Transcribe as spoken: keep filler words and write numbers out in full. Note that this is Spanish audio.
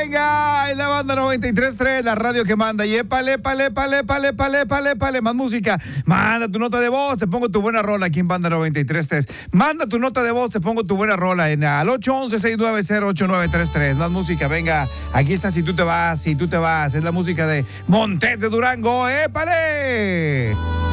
venga, es la banda noventa y tres tres, la radio que manda. Y épale, épale, épale, épale, épale, épale, épale, más música. Manda tu nota de voz, te pongo tu buena rola aquí en banda noventa y tres tres. Manda tu nota de voz, te pongo tu buena rola en al ocho once, seis nueve cero, ocho nueve tres tres. Más música, venga. Aquí está Si tú te vas, si tú te vas. Es la música de Montes de Durango. ¡Épale!